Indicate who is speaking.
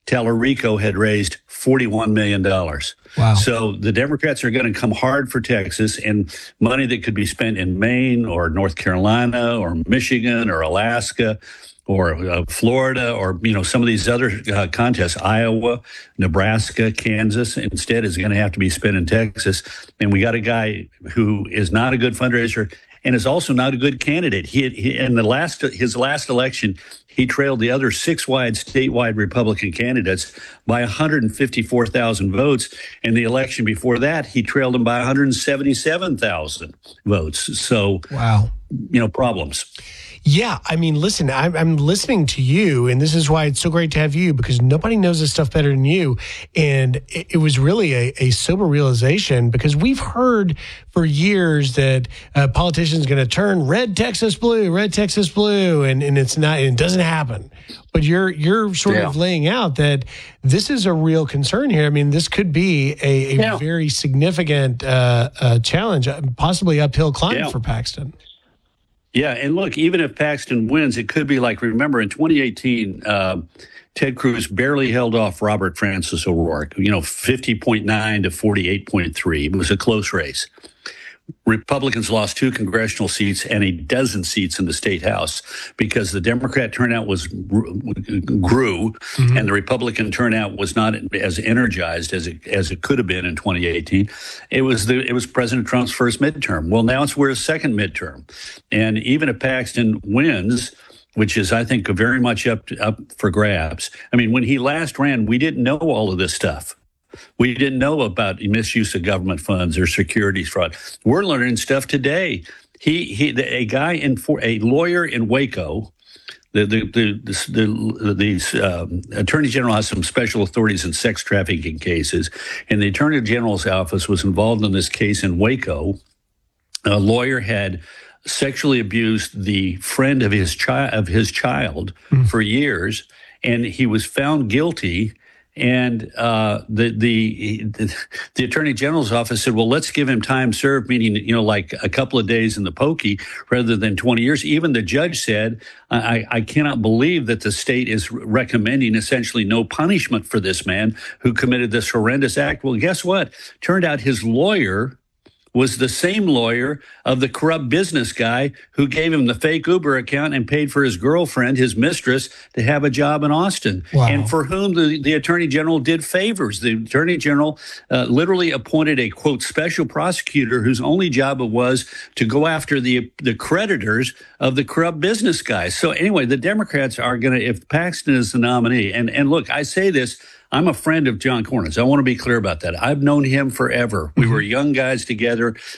Speaker 1: Tallarico had raised $41 million.
Speaker 2: Wow.
Speaker 1: So the Democrats are going to come hard for Texas, and money that could be spent in Maine or North Carolina or Michigan or Alaska or Florida or, some of these other contests, Iowa, Nebraska, Kansas, instead is going to have to be spent in Texas. And we got a guy who is not a good fundraiser and is also not a good candidate. He in his last election, he trailed the other statewide Republican candidates by 154,000 votes. In the election before that, he trailed them by 177,000 votes. So,
Speaker 2: wow,
Speaker 1: problems.
Speaker 2: Yeah, I mean, listen, I'm listening to you, and this is why it's so great to have you, because nobody knows this stuff better than you. And it was really a sober realization, because we've heard for years that politicians going to turn red Texas blue, and it's not, it doesn't happen. But you're sort of laying out that this is a real concern here. I mean, this could be a very significant challenge, possibly uphill climb for Paxton.
Speaker 1: Yeah, and look, even if Paxton wins, it could be like, remember, in 2018, Ted Cruz barely held off Robert Francis O'Rourke, 50.9 to 48.3. It was a close race. Republicans lost 2 congressional seats and a dozen seats in the state house because the Democrat turnout grew, and the Republican turnout was not as energized as it could have been in 2018. It was President Trump's first midterm. Well, now we're a second midterm, and even if Paxton wins, which is, I think, very much up for grabs. I mean, when he last ran, we didn't know all of this stuff. We didn't know about misuse of government funds or securities fraud. We're learning stuff today. A lawyer in Waco, the attorney general has some special authorities in sex trafficking cases, and the attorney general's office was involved in this case in Waco. A lawyer had sexually abused the friend of his child for years, and he was found guilty. And the attorney general's office said, well, let's give him time served, meaning, like a couple of days in the pokey rather than 20 years. Even the judge said, I cannot believe that the state is recommending essentially no punishment for this man who committed this horrendous act. Well, guess what? Turned out his lawyer was the same lawyer of the corrupt business guy who gave him the fake Uber account and paid for his girlfriend, his mistress, to have a job in Austin.
Speaker 2: Wow.
Speaker 1: And for whom the attorney general did favors. The attorney general literally appointed a, quote, special prosecutor whose only job it was to go after the creditors of the corrupt business guys. So anyway, the Democrats are going to, if Paxton is the nominee, and look, I say this, I'm a friend of John Cornyn's. I want to be clear about that. I've known him forever. We were young guys together.